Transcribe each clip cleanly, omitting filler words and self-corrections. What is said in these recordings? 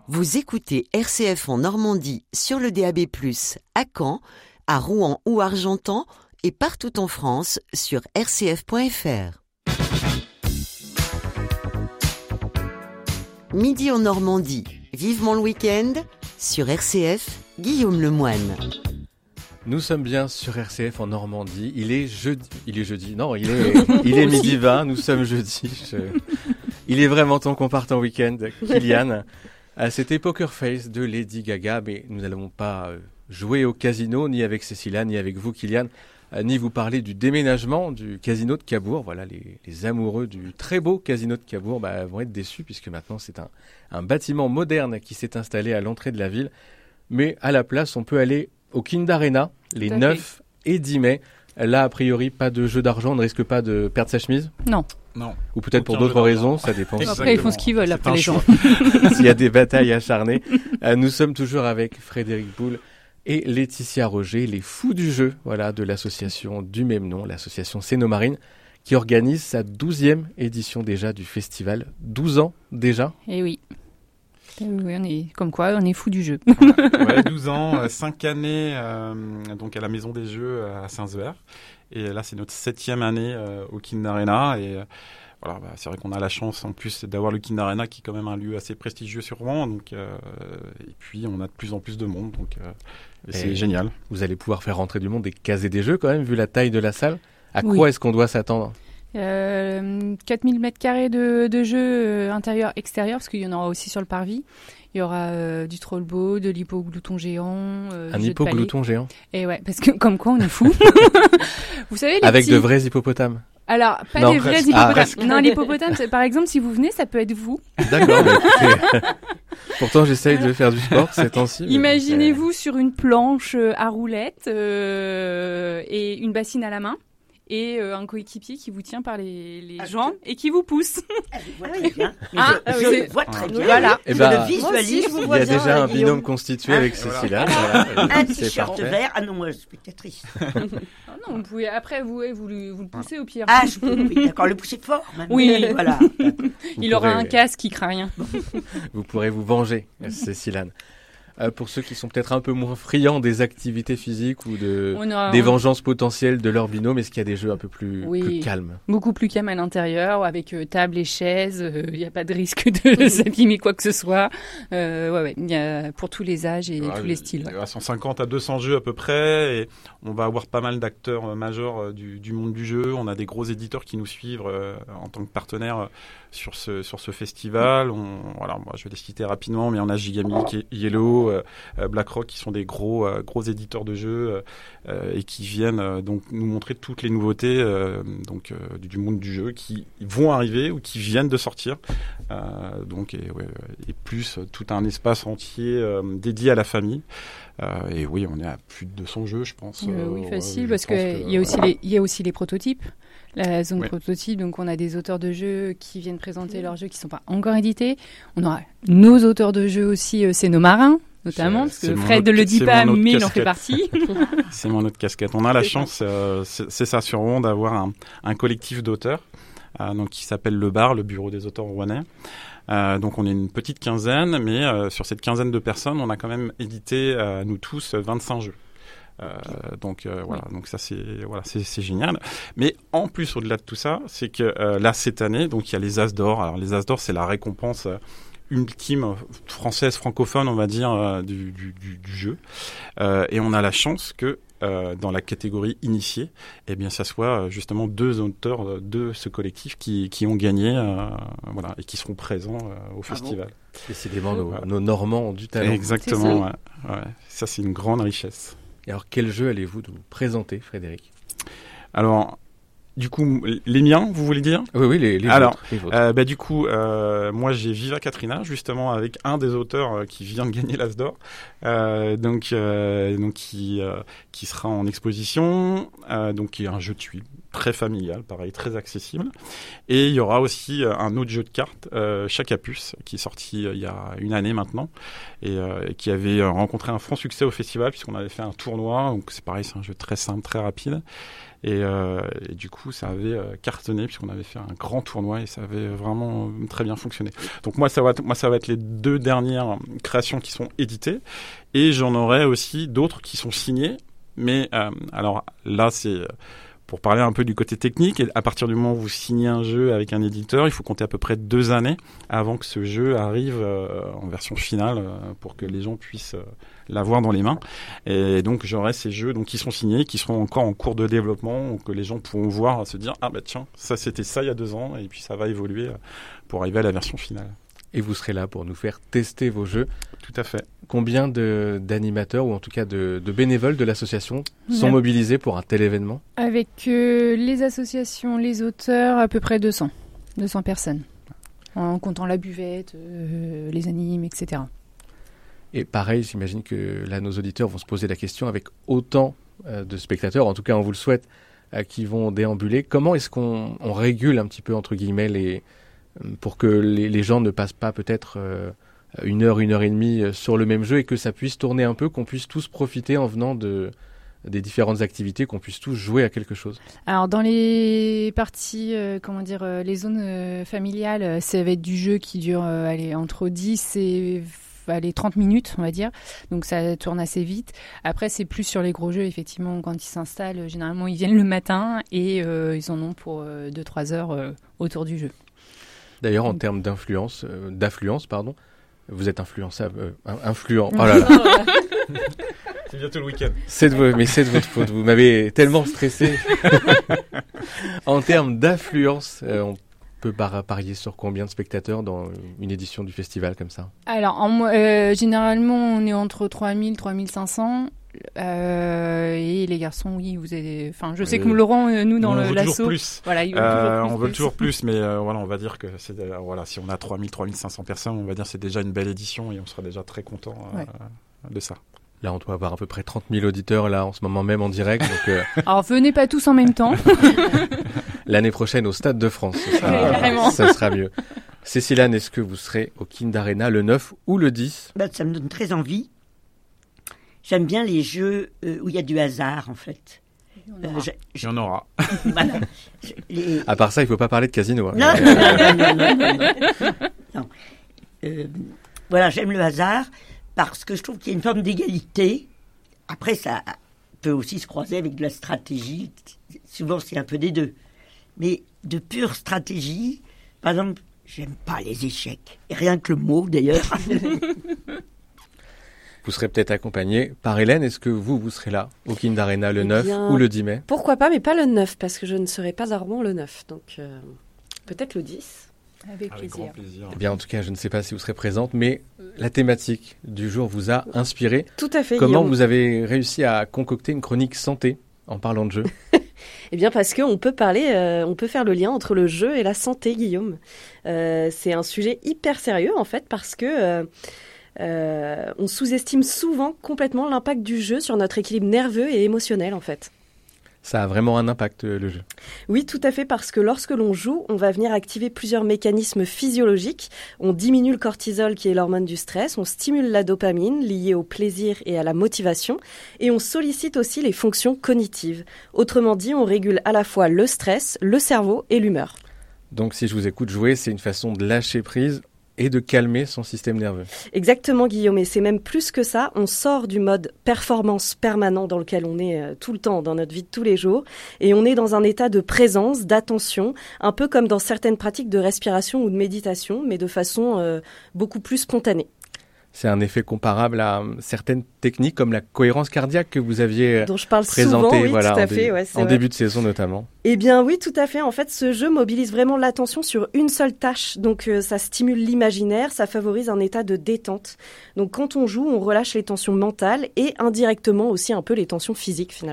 Vous écoutez RCF en Normandie sur le DAB+, à Caen, à Rouen ou Argentan et partout en France sur rcf.fr. Midi en Normandie, vivement le week-end, sur RCF, Guillaume Lemoine. Nous sommes bien sur RCF en Normandie. Il est jeudi. Non, il est midi 20. Nous sommes jeudi. Il est vraiment temps qu'on parte en week-end. Kylian, c'était Poker Face de Lady Gaga, mais nous n'allons pas jouer au casino, ni avec Cécilia, ni avec vous, Kylian, ni vous parler du déménagement du casino de Cabourg. Voilà, les amoureux du très beau casino de Cabourg vont être déçus, puisque maintenant c'est un bâtiment moderne qui s'est installé à l'entrée de la ville. Mais à la place, on peut aller au Kindarena, les 9 et 10 mai. Là, a priori, pas de jeu d'argent, on ne risque pas de perdre sa chemise ? Non. Ou peut-être pour d'autres raisons, ça dépend. Après, ils font ce qu'ils veulent, après les gens. S'il y a des batailles acharnées. Nous sommes toujours avec Frédéric Boule et Laetitia Roger, les fous du jeu, voilà, de l'association du même nom, l'association Cénomarine, qui organise sa 12e édition déjà du festival. 12 ans déjà. Eh oui. Oui, on est fous du jeu. Ouais, 12 ans, 5 années donc à la Maison des Jeux à Saint-Sever. Et là, c'est notre 7e année au Kindarena. Et voilà, c'est vrai qu'on a la chance en plus d'avoir le Kindarena qui est quand même un lieu assez prestigieux sur Rouen. Donc, et puis, on a de plus en plus de monde. Donc, c'est génial. Vous allez pouvoir faire rentrer du monde et caser des jeux quand même, vu la taille de la salle. À quoi est-ce qu'on doit s'attendre ? 4000 m² de jeux intérieur-extérieur, parce qu'il y en aura aussi sur le parvis. Il y aura du trollball, de l'hippoglouton géant. Un hippoglouton géant ? Et ouais, parce que comme quoi on est fous. Vous savez, avec de vrais hippopotames ? Alors, pas des vrais hippopotames. Non, l'hippopotame, par exemple, si vous venez, ça peut être vous. D'accord, mais écoutez, pourtant j'essaye de faire du sport ces temps-ci. Imaginez-vous sur une planche à roulettes et une bassine à la main. Et un coéquipier qui vous tient par les jambes et qui vous pousse. Je vois très bien. Je vois très bien. Voilà. Je le visualise. Il y a déjà un binôme constitué avec Cécilia. Voilà. Un t-shirt vert. Ah non, moi, je suis peut-être triste. Non, vous pouvez, après, vous le poussez au pire. Ah, je peux, oui, d'accord, le pousser fort. Maintenant. Oui. Voilà. Il aura un casque qui craint rien. Vous pourrez vous venger, Cécilane. Pour ceux qui sont peut-être un peu moins friands des activités physiques ou des vengeances potentielles de leur binôme, est-ce qu'il y a des jeux un peu plus calmes ? Beaucoup plus calmes à l'intérieur, avec table et chaises. Il n'y a pas de risque de s'abîmer quoi que ce soit. Il y a pour tous les âges et tous les styles. Il y aura 150 à 200 jeux à peu près. Et on va avoir pas mal d'acteurs majeurs du monde du jeu. On a des gros éditeurs qui nous suivent en tant que partenaires sur ce festival. Moi, je vais les citer rapidement, mais on a Gigamic, Yellow, BlackRock, qui sont des gros éditeurs de jeux et qui viennent donc nous montrer toutes les nouveautés du monde du jeu qui vont arriver ou qui viennent de sortir. Et plus tout un espace entier dédié à la famille. Et oui, on est à plus de 200 jeux, je pense. Oui, facile, parce qu'il y a aussi les prototypes. La zone prototype, donc on a des auteurs de jeux qui viennent présenter leurs jeux qui ne sont pas encore édités. On aura nos auteurs de jeux aussi, c'est nos marins, notamment, parce que Fred ne le dit pas, mais il en fait partie. C'est mon autre casquette. On a la chance, c'est ça sur Rouen, d'avoir un collectif d'auteurs qui s'appelle Le Bar, le bureau des auteurs rouennais. Donc on est une petite quinzaine, mais sur cette quinzaine de personnes, on a quand même édité, nous tous, 25 jeux. Donc ça c'est génial. Mais en plus, au-delà de tout ça, c'est que là cette année, donc il y a les As d'Or. Alors les As d'Or, c'est la récompense ultime française francophone, on va dire, du jeu. Et on a la chance que dans la catégorie initiée, eh bien, ça soit justement 2 auteurs de ce collectif qui ont gagné, et qui seront présents au festival. Décidément, nos Normands ont du talent. Exactement. Ouais. Ça, c'est une grande richesse. Et alors, quel jeu allez-vous nous présenter, Frédéric ? Alors, du coup, les miens, vous voulez dire ? Oui, les vôtres. Du coup, moi, j'ai Viva Katrina, justement, avec un des auteurs qui vient de gagner l'As d'Or, qui sera en exposition, qui est un jeu de tuiles, très familial, pareil, très accessible. Et il y aura aussi un autre jeu de cartes, Chacapus, qui est sorti il y a une année maintenant, et qui avait rencontré un franc succès au festival, puisqu'on avait fait un tournoi. Donc c'est pareil, c'est un jeu très simple, très rapide. Et du coup, ça avait cartonné, puisqu'on avait fait un grand tournoi, et ça avait vraiment très bien fonctionné. Donc moi, ça va être les 2 dernières créations qui sont éditées. Et j'en aurai aussi d'autres qui sont signées. Mais alors là, c'est pour parler un peu du côté technique. Et à partir du moment où vous signez un jeu avec un éditeur, il faut compter à peu près 2 années avant que ce jeu arrive en version finale pour que les gens puissent l'avoir dans les mains. Et donc j'aurai ces jeux qui sont signés, qui seront encore en cours de développement, que les gens pourront voir, se dire ah bah tiens, ça c'était ça il y a 2 ans, et puis ça va évoluer pour arriver à la version finale. Et vous serez là pour nous faire tester vos jeux. Tout à fait. Combien d'animateurs, ou en tout cas de bénévoles de l'association sont mobilisés pour un tel événement ? Avec les associations, les auteurs, à peu près 200 personnes, en comptant la buvette, les animes, etc. Et pareil, j'imagine que là, nos auditeurs vont se poser la question, avec autant de spectateurs, en tout cas on vous le souhaite, qui vont déambuler. Comment est-ce qu'on régule un petit peu, entre guillemets, pour que les gens ne passent pas peut-être 1 heure, 1 heure et demie sur le même jeu, et que ça puisse tourner un peu, qu'on puisse tous profiter en venant des différentes activités, qu'on puisse tous jouer à quelque chose? Alors dans les parties, les zones familiales, ça va être du jeu qui dure entre 10 et 30 minutes, on va dire. Donc ça tourne assez vite. Après, c'est plus sur les gros jeux, effectivement, quand ils s'installent. Généralement, ils viennent le matin et ils en ont pour 2-3 heures autour du jeu. D'ailleurs, en termes d'affluence, vous êtes influent. Oh là là. C'est bientôt le week-end. C'est de votre faute. Vous m'avez tellement stressé. En termes d'affluence, on peut parier sur combien de spectateurs dans une édition du festival comme ça? Alors, généralement, on est entre 3000 et 3500. Et les garçons, oui, vous avez. Enfin, je sais que Laurent, nous dans l'asso, voilà, on veut toujours plus, mais voilà, on va dire que c'est si on a 3500 personnes, on va dire que c'est déjà une belle édition, et on sera déjà très content de ça. Là, on doit avoir à peu près 30 000 auditeurs là en ce moment même en direct. Donc, alors, venez pas tous en même temps. L'année prochaine au Stade de France, ça sera mieux. Cécile-Anne, est-ce que vous serez au Kind Arena le 9 ou le 10 ? Ça me donne très envie. J'aime bien les jeux où il y a du hasard, en fait. Il y en aura. Voilà. À part ça, il ne faut pas parler de casino. Hein. Non. Voilà, j'aime le hasard parce que je trouve qu'il y a une forme d'égalité. Après, ça peut aussi se croiser avec de la stratégie. Souvent, c'est un peu des deux. Mais de pure stratégie, par exemple, j'aime pas les échecs. Et rien que le mot, d'ailleurs. Vous serez peut-être accompagné par Hélène. Est-ce que vous serez là au Kind Arena le 9 ou le 10 mai ? Pourquoi pas, mais pas le 9, parce que je ne serai pas à Rouen le 9. Donc peut-être le 10. Avec plaisir. Grand plaisir. Eh bien, en tout cas, je ne sais pas si vous serez présente, mais la thématique du jour vous a inspiré. Tout à fait, Comment Guillaume. vous avez réussi à concocter une chronique santé en parlant de jeu ? Eh bien, parce qu'on peut on peut faire le lien entre le jeu et la santé, Guillaume. C'est un sujet hyper sérieux, en fait, parce que on sous-estime souvent complètement l'impact du jeu sur notre équilibre nerveux et émotionnel, en fait. Ça a vraiment un impact, le jeu. Oui, tout à fait, parce que lorsque l'on joue, on va venir activer plusieurs mécanismes physiologiques. On diminue le cortisol, qui est l'hormone du stress, on stimule la dopamine, liée au plaisir et à la motivation, et on sollicite aussi les fonctions cognitives. Autrement dit, on régule à la fois le stress, le cerveau et l'humeur. Donc, si je vous écoute jouer, c'est une façon de lâcher prise et de calmer son système nerveux. Exactement, Guillaume, et c'est même plus que ça. On sort du mode performance permanent dans lequel on est tout le temps dans notre vie de tous les jours, et on est dans un état de présence, d'attention, un peu comme dans certaines pratiques de respiration ou de méditation, mais de façon beaucoup plus spontanée. C'est un effet comparable à certaines techniques comme la cohérence cardiaque que vous aviez dont je parle présentée souvent, oui, tout à fait, en début de saison notamment. Eh bien oui, tout à fait. En fait, ce jeu mobilise vraiment l'attention sur une seule tâche. Donc ça stimule l'imaginaire, ça favorise un état de détente. Donc quand on joue, on relâche les tensions mentales et indirectement aussi un peu les tensions physiques finalement.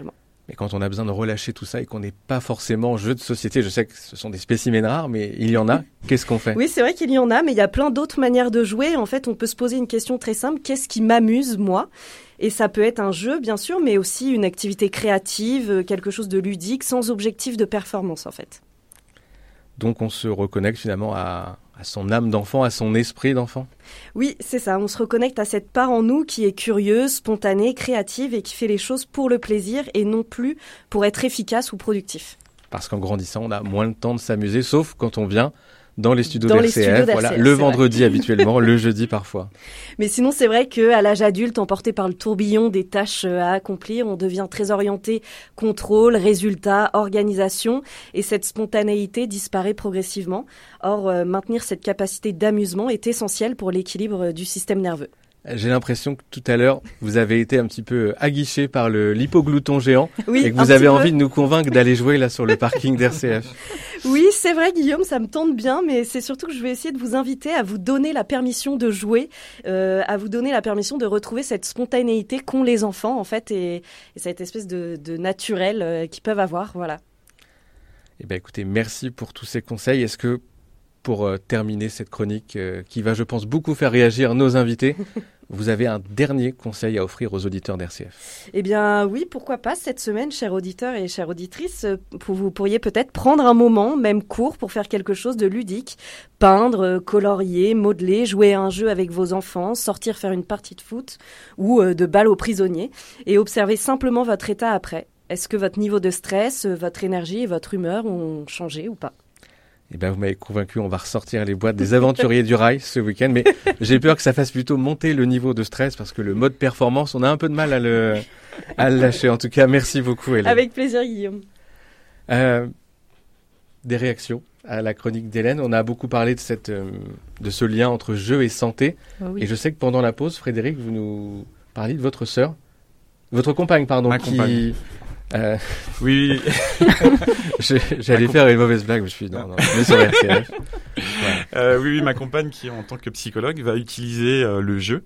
Mais quand on a besoin de relâcher tout ça et qu'on n'est pas forcément jeu de société, je sais que ce sont des spécimens rares, mais il y en a, qu'est-ce qu'on fait ? Oui, c'est vrai qu'il y en a, mais il y a plein d'autres manières de jouer. En fait, on peut se poser une question très simple. Qu'est-ce qui m'amuse, moi ? Et ça peut être un jeu, bien sûr, mais aussi une activité créative, quelque chose de ludique, sans objectif de performance, en fait. Donc on se reconnecte finalement à son âme d'enfant, à son esprit d'enfant ? Oui, c'est ça. On se reconnecte à cette part en nous qui est curieuse, spontanée, créative et qui fait les choses pour le plaisir et non plus pour être efficace ou productif. Parce qu'en grandissant, on a moins le temps de s'amuser, sauf quand on vient dans les studios Dans les d'RCF, studios voilà, d'RCF, le c'est vendredi vrai. habituellement, le jeudi parfois. Mais sinon, c'est vrai qu'à l'âge adulte, emporté par le tourbillon des tâches à accomplir, on devient très orienté contrôle, résultat, organisation, et cette spontanéité disparaît progressivement. Or, maintenir cette capacité d'amusement est essentiel pour l'équilibre du système nerveux. J'ai l'impression que tout à l'heure, vous avez été un petit peu aguiché par l'hypoglouton géant Oui, et que vous avez envie de nous convaincre d'aller jouer là sur le parking d'RCF. Oui, c'est vrai, Guillaume, ça me tente bien, mais c'est surtout que je vais essayer de vous inviter à vous donner la permission de jouer, à vous donner la permission de retrouver cette spontanéité qu'ont les enfants, en fait, et cette espèce de naturel qu'ils peuvent avoir, voilà. Eh bien, écoutez, merci pour tous ces conseils. Est-ce que, pour terminer cette chronique qui va, je pense, beaucoup faire réagir nos invités, vous avez un dernier conseil à offrir aux auditeurs d'RCF ? Eh bien oui, pourquoi pas cette semaine, chers auditeurs et chères auditrices, vous pourriez peut-être prendre un moment, même court, pour faire quelque chose de ludique. Peindre, colorier, modeler, jouer à un jeu avec vos enfants, sortir faire une partie de foot ou de balle aux prisonniers et observer simplement votre état après. Est-ce que votre niveau de stress, votre énergie et votre humeur ont changé ou pas ? Eh bien, vous m'avez convaincu, on va ressortir les boîtes des aventuriers du rail ce week-end, mais j'ai peur que ça fasse plutôt monter le niveau de stress parce que le mode performance, on a un peu de mal à le lâcher. En tout cas, merci beaucoup, Hélène. Avec plaisir, Guillaume. Des réactions à la chronique d'Hélène. On a beaucoup parlé de ce lien entre jeu et santé. Oh oui. Et je sais que pendant la pause, Frédéric, vous nous parliez de votre sœur, votre compagne, pardon, Ma compagne. Oui. J'allais faire une mauvaise blague, mais je suis non, mais sur RCF. Oui, ma compagne qui, en tant que psychologue, va utiliser le jeu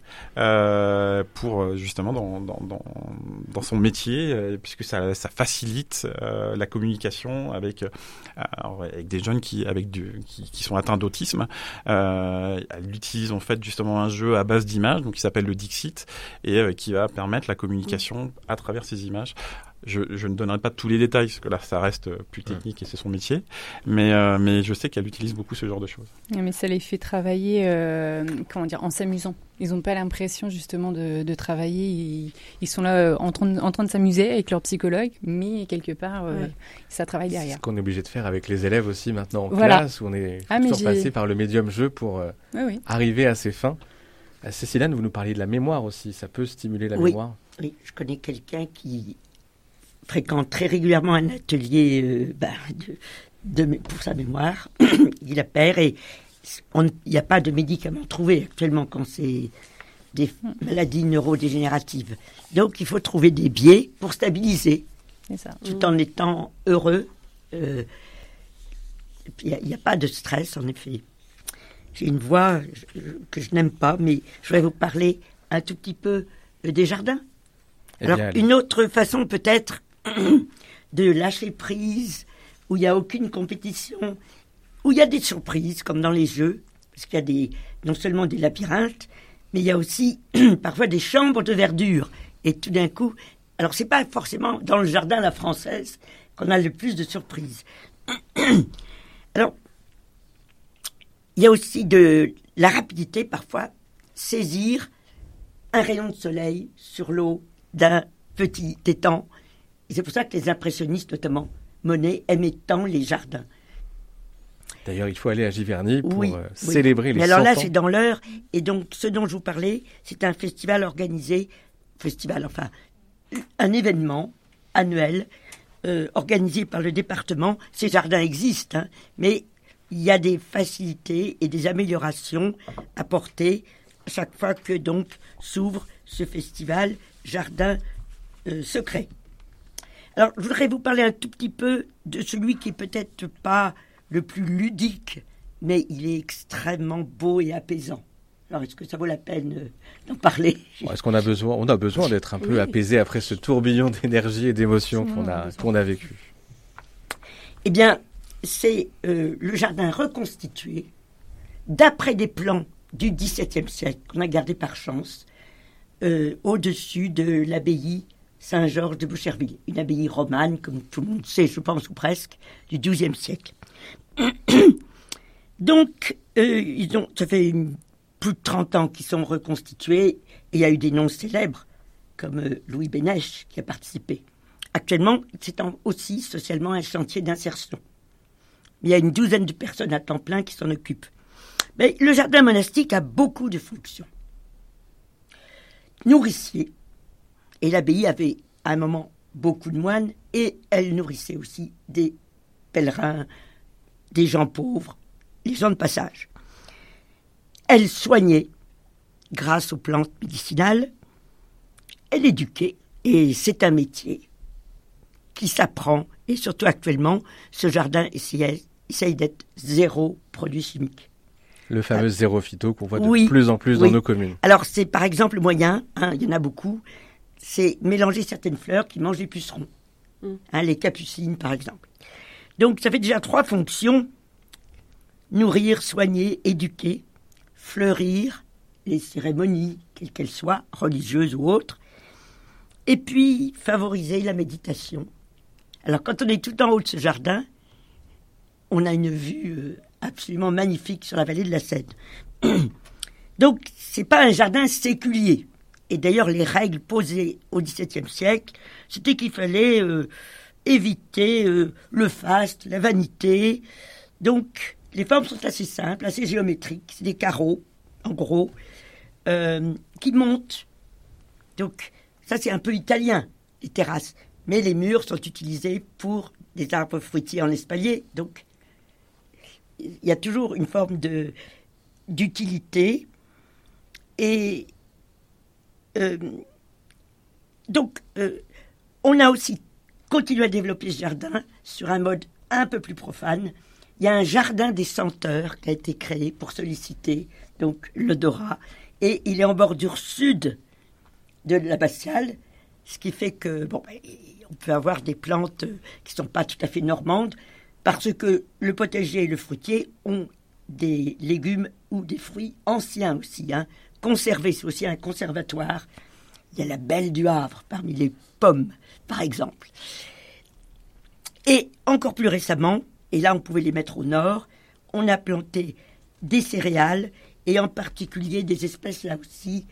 pour justement dans son métier, puisque ça facilite la communication avec des jeunes qui sont atteints d'autisme. Elle utilise en fait justement un jeu à base d'images, donc qui s'appelle le Dixit, et qui va permettre la communication à travers ces images. Je ne donnerai pas tous les détails, parce que là, ça reste plus technique et c'est son métier. Mais je sais qu'elle utilise beaucoup ce genre de choses. Mais ça les fait travailler en s'amusant. Ils n'ont pas l'impression justement de travailler. Ils sont là en train de s'amuser avec leur psychologue, mais quelque part, ça travaille derrière. C'est ce qu'on est obligé de faire avec les élèves aussi maintenant en Voilà. classe, où on est toujours passé par le médium jeu pour arriver à ses fins. Céciliane, vous nous parliez de la mémoire aussi. Ça peut stimuler la mémoire. Oui, je connais quelqu'un qui fréquente très régulièrement un atelier pour sa mémoire. Il la perd et il n'y a pas de médicaments trouvés actuellement quand c'est des maladies neurodégénératives. Donc il faut trouver des biais pour stabiliser, C'est ça. tout en étant heureux. Il n'y a pas de stress, en effet. J'ai une voix que je n'aime pas, mais je vais vous parler un tout petit peu des jardins. Alors, une autre façon peut-être de lâcher prise, où il n'y a aucune compétition, où il y a des surprises, comme dans les jeux, parce qu'il y a non seulement des labyrinthes, mais il y a aussi parfois des chambres de verdure. Et tout d'un coup, alors c'est pas forcément dans le jardin à la française qu'on a le plus de surprises. Alors, il y a aussi de la rapidité, parfois, saisir un rayon de soleil sur l'eau d'un petit étang. Et c'est pour ça que les impressionnistes, notamment Monet, aimaient tant les jardins. D'ailleurs, il faut aller à Giverny pour célébrer les 100 ans. Mais alors là, c'est dans l'heure. Et donc, ce dont je vous parlais, c'est un festival organisé, un événement annuel organisé par le département. Ces jardins existent, mais il y a des facilités et des améliorations apportées chaque fois que donc s'ouvre ce festival Jardin secret. Alors, je voudrais vous parler un tout petit peu de celui qui est peut-être pas le plus ludique, mais il est extrêmement beau et apaisant. Alors, est-ce que ça vaut la peine d'en parler? Est-ce qu'on a besoin, on a besoin d'être un peu apaisé après ce tourbillon d'énergie et d'émotions qu'on a vécu? Eh bien, c'est le jardin reconstitué d'après des plans du XVIIe siècle qu'on a gardés par chance au-dessus de l'abbaye Saint-Georges de Boucherville, une abbaye romane, comme tout le monde sait, je pense, ou presque, du XIIe siècle. Donc, ça fait plus de 30 ans qu'ils sont reconstitués, et il y a eu des noms célèbres, comme Louis Bénèche, qui a participé. Actuellement, c'est aussi socialement un chantier d'insertion. Il y a une douzaine de personnes à temps plein qui s'en occupent. Mais le jardin monastique a beaucoup de fonctions. Nourricier, et l'abbaye avait à un moment beaucoup de moines, et elle nourrissait aussi des pèlerins, des gens pauvres, les gens de passage. Elle soignait grâce aux plantes médicinales, elle éduquait, et c'est un métier qui s'apprend, et surtout actuellement, ce jardin essaye d'être zéro produit chimique. Le fameux zéro phyto qu'on voit de plus en plus dans nos communes. Alors c'est par exemple le moyen, il y en a beaucoup, c'est mélanger certaines fleurs qui mangent les pucerons. Les capucines par exemple. Donc ça fait déjà 3 fonctions: nourrir, soigner, éduquer, fleurir les cérémonies, quelles qu'elles soient, religieuses ou autres, et puis favoriser la méditation. Alors quand on est tout en haut de ce jardin, on a une vue absolument magnifique sur la vallée de la Seine. Donc c'est pas un jardin séculier. Et d'ailleurs les règles posées au XVIIe siècle, c'était qu'il fallait éviter le faste, la vanité. Donc les formes sont assez simples, assez géométriques. C'est des carreaux, en gros, qui montent. Donc ça c'est un peu italien, les terrasses. Mais les murs sont utilisés pour des arbres fruitiers en espalier. Donc il y a toujours une forme d'utilité. Et donc on a aussi continué à développer ce jardin sur un mode un peu plus profane. Il y a un jardin des senteurs qui a été créé pour solliciter donc l'odorat, et il est en bordure sud de l'abbatiale, ce qui fait que on peut avoir des plantes qui ne sont pas tout à fait normandes, parce que le potager et le fruitier ont des légumes ou des fruits anciens aussi, conservés. C'est aussi un conservatoire. Il y a la Belle du Havre parmi les pommes, par exemple. Et encore plus récemment, et là on pouvait les mettre au nord, on a planté des céréales, et en particulier des espèces là aussi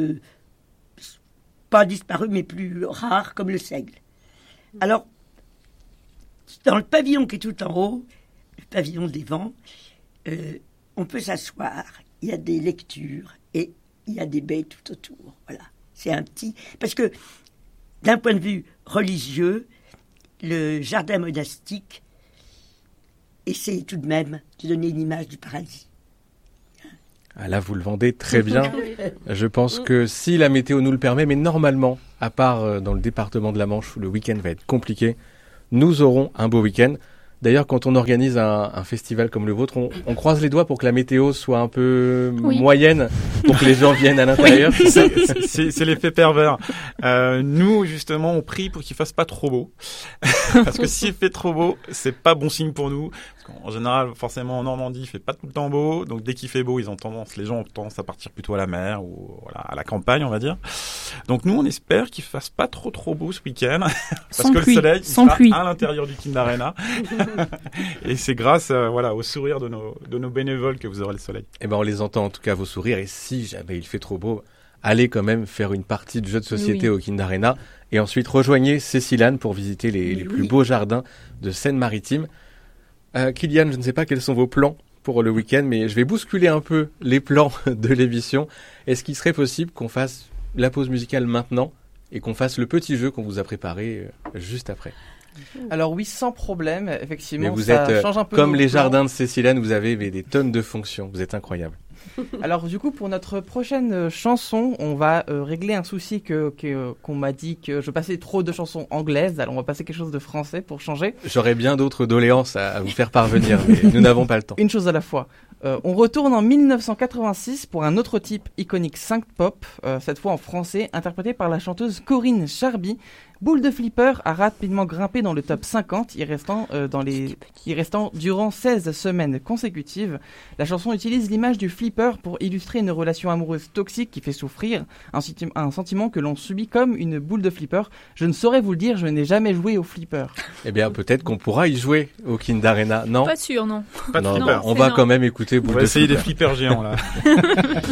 pas disparues mais plus rares, comme le seigle. Alors, dans le pavillon qui est tout en haut, le pavillon des vents, on peut s'asseoir, il y a des lectures et il y a des baies tout autour. Voilà, c'est un petit... Parce que d'un point de vue religieux, le jardin monastique essaie tout de même de donner une image du paradis. Là, vous le vendez très bien. Je pense que si la météo nous le permet, mais normalement, à part dans le département de la Manche où le week-end va être compliqué, nous aurons un beau week-end. D'ailleurs, quand on organise un festival comme le vôtre, on croise les doigts pour que la météo soit un peu moyenne, pour que les gens viennent à l'intérieur. C'est l'effet pervers. Nous, justement, on prie pour qu'il fasse pas trop beau. Parce que s'il fait trop beau, c'est pas bon signe pour nous. Parce qu'en général, forcément, en Normandie, il fait pas tout le temps beau. Donc, dès qu'il fait beau, les gens ont tendance à partir plutôt à la mer ou à la campagne, on va dire. Donc, nous, on espère qu'il fasse pas trop beau ce week-end. Parce que le soleil, il sera à l'intérieur du Kindarena. Et c'est grâce au sourire de nos bénévoles que vous aurez le soleil. Eh ben on les entend en tout cas, vos sourires, et si jamais il fait trop beau, allez quand même faire une partie de jeu de société au Kindarena, et ensuite rejoignez Cécilane pour visiter les plus beaux jardins de Seine-Maritime. Kylian, je ne sais pas quels sont vos plans pour le week-end, mais je vais bousculer un peu les plans de l'émission. Est-ce qu'il serait possible qu'on fasse la pause musicale maintenant et qu'on fasse le petit jeu qu'on vous a préparé juste après? Alors oui, sans problème, effectivement, mais vous ça êtes change un peu. Comme les jardins de Cécilane, vous avez des tonnes de fonctions, vous êtes incroyable. Alors du coup, pour notre prochaine chanson, on va régler un souci qu'on m'a dit que je passais trop de chansons anglaises. Alors on va passer quelque chose de français pour changer. J'aurais bien d'autres doléances à vous faire parvenir, mais nous n'avons pas le temps. Une chose à la fois. On retourne en 1986 pour un autre type iconique synth-pop, cette fois en français, interprété par la chanteuse Corinne Charby. Boule de Flipper a rapidement grimpé dans le top 50, y restant durant 16 semaines consécutives. La chanson utilise l'image du flipper pour illustrer une relation amoureuse toxique qui fait souffrir, un sentiment que l'on subit comme une boule de flipper. Je ne saurais vous le dire, je n'ai jamais joué au flipper. Eh bien, peut-être qu'on pourra y jouer au Kind Arena, non ? Pas sûr, non. Pas de Non, flipper. on va quand même écouter Boule On va de essayer Flipper. des flippers géants là.